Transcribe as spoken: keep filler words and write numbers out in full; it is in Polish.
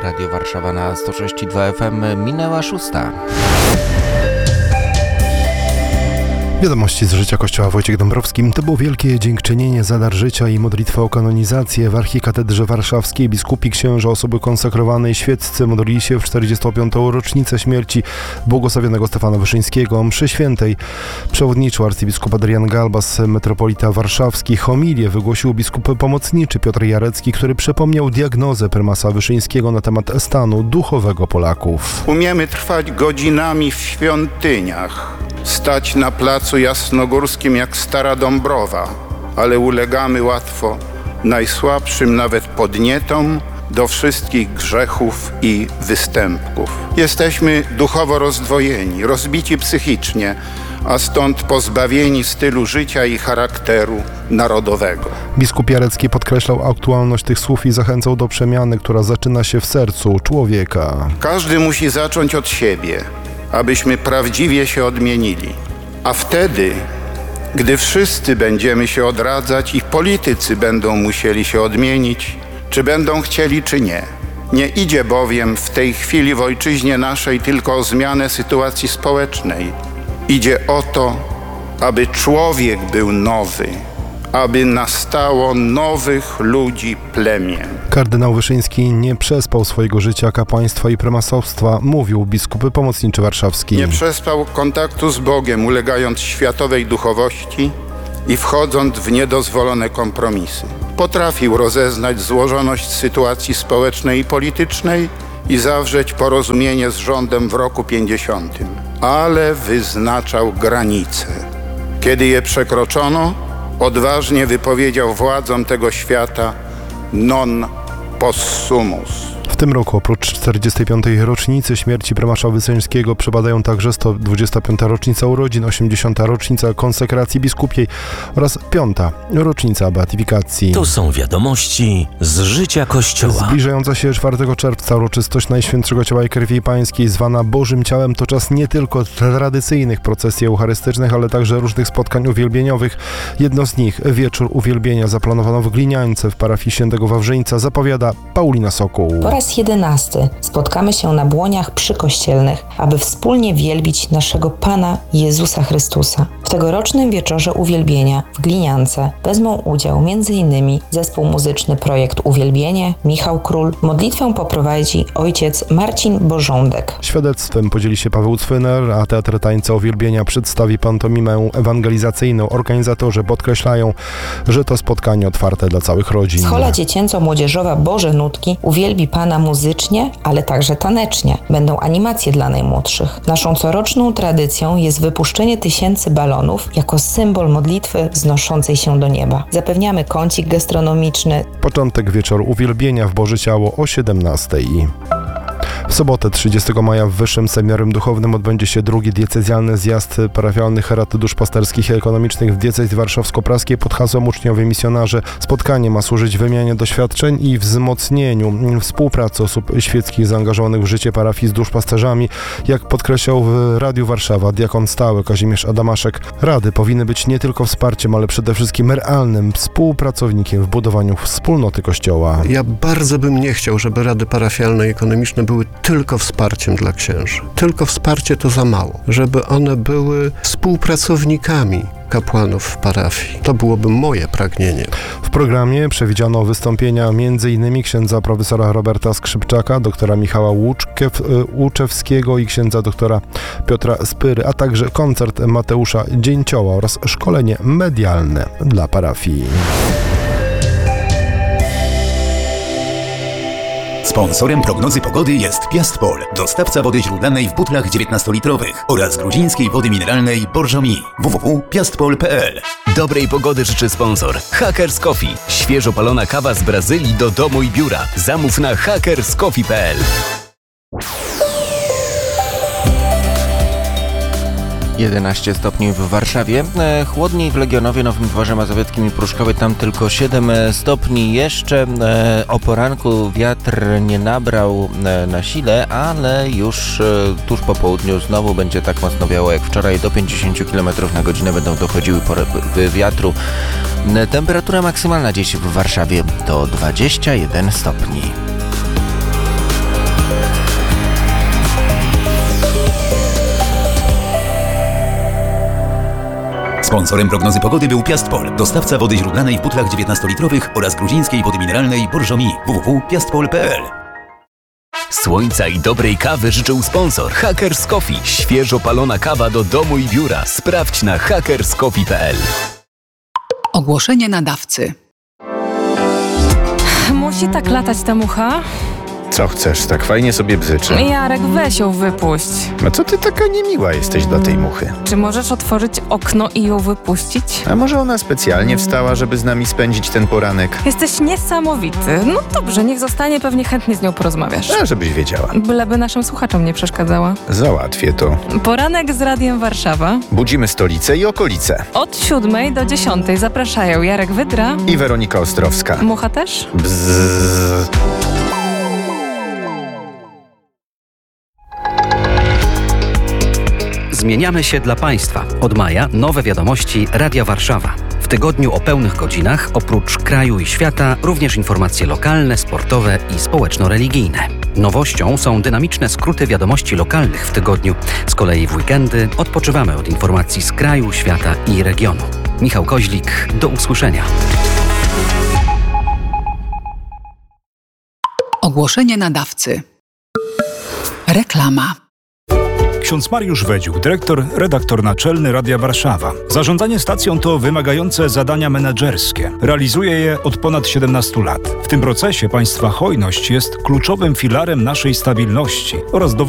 Radio Warszawa na sto sześć i dwa F M, minęła szósta. Wiadomości z życia Kościoła. Wojciech Dąbrowski. To było wielkie dziękczynienie za dar życia i modlitwę o kanonizację. W archikatedrze warszawskiej biskupi, księża, osoby konsekrowane i świeccy modlili się w czterdziestą piątą rocznicę śmierci błogosławionego Stefana Wyszyńskiego. Mszy świętej przewodniczył arcybiskup Adrian Galbas, metropolita warszawski. Homilię wygłosił biskup pomocniczy Piotr Jarecki, który przypomniał diagnozę prymasa Wyszyńskiego na temat stanu duchowego Polaków. Umiemy trwać godzinami w świątyniach, stać na placu jasnogórskim jak stara Dąbrowa, ale ulegamy łatwo najsłabszym nawet podnietom do wszystkich grzechów i występków. Jesteśmy duchowo rozdwojeni, rozbici psychicznie, a stąd pozbawieni stylu życia i charakteru narodowego. Biskup Jarecki podkreślał aktualność tych słów i zachęcał do przemiany, która zaczyna się w sercu człowieka. Każdy musi zacząć od siebie, abyśmy prawdziwie się odmienili. A wtedy, gdy wszyscy będziemy się odradzać i politycy będą musieli się odmienić, czy będą chcieli, czy nie. Nie idzie bowiem w tej chwili w ojczyźnie naszej tylko o zmianę sytuacji społecznej. Idzie o to, aby człowiek był nowy, aby nastało nowych ludzi plemię. Kardynał Wyszyński nie przespał swojego życia kapłaństwa i prymasostwa, mówił biskup pomocniczy warszawski. Nie przespał kontaktu z Bogiem, ulegając światowej duchowości i wchodząc w niedozwolone kompromisy. Potrafił rozeznać złożoność sytuacji społecznej i politycznej i zawrzeć porozumienie z rządem w roku pięćdziesiątym. Ale wyznaczał granice. Kiedy je przekroczono, odważnie wypowiedział władzom tego świata non possumus. W tym roku oprócz czterdziestej piątej rocznicy śmierci prymasza Wyszyńskiego przypadają także sto dwudziesta piąta rocznica urodzin, osiemdziesiąta rocznica konsekracji biskupiej oraz piąta rocznica beatyfikacji. To są wiadomości z życia Kościoła. Zbliżająca się czwartego czerwca uroczystość Najświętszego Ciała i Krwi Pańskiej, zwana Bożym Ciałem, to czas nie tylko tradycyjnych procesji eucharystycznych, ale także różnych spotkań uwielbieniowych. Jedno z nich, wieczór uwielbienia, zaplanowano w Gliniance w parafii Świętego Wawrzyńca, zapowiada Paulina Sokół. Po raz jedenasty spotkamy się na błoniach przykościelnych, aby wspólnie wielbić naszego Pana Jezusa Chrystusa. W tegorocznym wieczorze uwielbienia w Gliniance wezmą udział między innymi zespół muzyczny Projekt Uwielbienie, Michał Król. Modlitwę poprowadzi ojciec Marcin Bożądek. Świadectwem podzieli się Paweł Cwyner, a Teatr Tańca Uwielbienia przedstawi pantomimę ewangelizacyjną. Organizatorzy podkreślają, że to spotkanie otwarte dla całych rodzin. Schola dziecięco-młodzieżowa Boże Nutki uwielbi Pana muzycznie, ale także tanecznie. Będą animacje dla najmłodszych. Naszą coroczną tradycją jest wypuszczenie tysięcy balonów jako symbol modlitwy wznoszącej się do nieba. Zapewniamy kącik gastronomiczny. Początek wieczoru uwielbienia w Boże Ciało o siedemnastej. W sobotę trzydziestego maja w Wyższym Seminarium Duchownym odbędzie się drugi diecezjalny zjazd parafialnych rad duszpasterskich i ekonomicznych w diecezji warszawsko-praskiej pod hasłem Uczniowie Misjonarze. Spotkanie ma służyć wymianie doświadczeń i wzmocnieniu współpracy osób świeckich zaangażowanych w życie parafii z duszpasterzami. Jak podkreślał w Radiu Warszawa diakon stały Kazimierz Adamaszek, rady powinny być nie tylko wsparciem, ale przede wszystkim realnym współpracownikiem w budowaniu wspólnoty Kościoła. Ja bardzo bym nie chciał, żeby rady parafialne i ekonomiczne były tylko wsparciem dla księży. Tylko wsparcie to za mało. Żeby one były współpracownikami kapłanów w parafii. To byłoby moje pragnienie. W programie przewidziano wystąpienia między innymi księdza profesora Roberta Skrzypczaka, doktora Michała Łuczkew, Łuczewskiego i księdza doktora Piotra Spyry, a także koncert Mateusza Dzięcioła oraz szkolenie medialne dla parafii. Sponsorem prognozy pogody jest Piastpol, dostawca wody źródlanej w butlach dziewiętnastolitrowych oraz gruzińskiej wody mineralnej Borżomi. w w w kropka piastpol kropka p l. Dobrej pogody życzy sponsor Hackers Coffee. Świeżo palona kawa z Brazylii do domu i biura. Zamów na hackers coffee kropka p l. jedenaście stopni w Warszawie, chłodniej w Legionowie, Nowym Dworze Mazowieckim i Pruszkowie, tam tylko siedem stopni jeszcze. O poranku wiatr nie nabrał na sile, ale już tuż po południu znowu będzie tak mocno wiało jak wczoraj, do pięćdziesiąt kilometrów na godzinę będą dochodziły porywy wiatru. Temperatura maksymalna dziś w Warszawie to dwadzieścia jeden stopni. Sponsorem prognozy pogody był Piastpol, dostawca wody źródlanej w butlach dziewiętnastolitrowych oraz gruzińskiej wody mineralnej Borżomi. w w w kropka piastpol kropka p l. Słońca i dobrej kawy życzył sponsor Hackers Coffee. Świeżo palona kawa do domu i biura. Sprawdź na hackers coffee kropka p l. Ogłoszenie nadawcy. Musi tak latać ta mucha? Co chcesz, tak fajnie sobie bzyczy. Jarek, weź ją wypuść. No co ty taka niemiła jesteś dla tej muchy? Czy możesz otworzyć okno i ją wypuścić? A może ona specjalnie wstała, żeby z nami spędzić ten poranek? Jesteś niesamowity. No dobrze, niech zostanie, pewnie chętnie z nią porozmawiasz. A żebyś wiedziała. Byleby naszym słuchaczom nie przeszkadzała. Załatwię to. Poranek z Radiem Warszawa. Budzimy stolicę i okolice. Od siódmej do dziesiątej zapraszają Jarek Wydra I Weronika Ostrowska. Mucha też? Bzzz. Zmieniamy się dla Państwa. Od maja nowe wiadomości Radia Warszawa. W tygodniu o pełnych godzinach, oprócz kraju i świata, również informacje lokalne, sportowe i społeczno-religijne. Nowością są dynamiczne skróty wiadomości lokalnych w tygodniu. Z kolei w weekendy odpoczywamy od informacji z kraju, świata i regionu. Michał Koźlik, do usłyszenia. Ogłoszenie nadawcy. Reklama. Ksiądz Mariusz Wedziuk, dyrektor, redaktor naczelny Radia Warszawa. Zarządzanie stacją to wymagające zadania menedżerskie. Realizuje je od ponad siedemnastu lat. W tym procesie państwa hojność jest kluczowym filarem naszej stabilności oraz